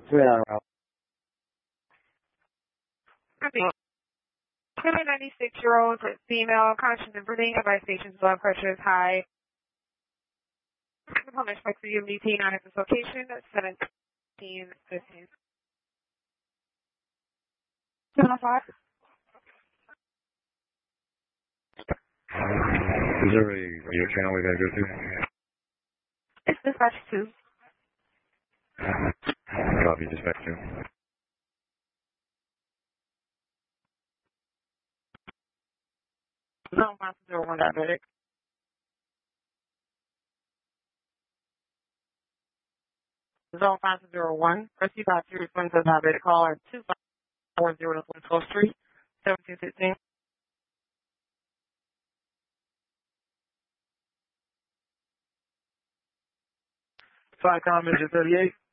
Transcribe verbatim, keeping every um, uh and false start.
Yeah. A ninety-six-year-old female, conscious and breathing. Advice patient's blood pressure is high. Upon respect for U M D T, not at this location, seventeen fifteen. seven oh five. Is there a radio channel we gotta go to? It's dispatch two. Copy, dispatch two. Zone five zero one diabetic. Zone five zero one. Rescue five two responds to diabetic call at two five four zero one twelve Street, seventeen fifteen. Five comments at thirty-eight.